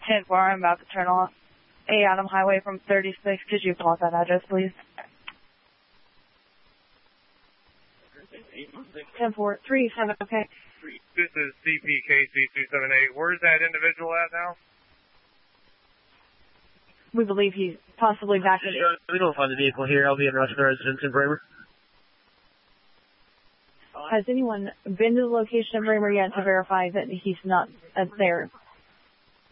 10-4, I'm about to turn off A. Adam Highway from 36. Could you plot that address, please? 10-4-3-7, okay. This is CPKC-278. Where's that individual at now? We believe he's possibly back in... We don't find the vehicle here. I'll be in Rochester residence in Bramer. Has anyone been to the location of Bramer yet to verify that he's not there?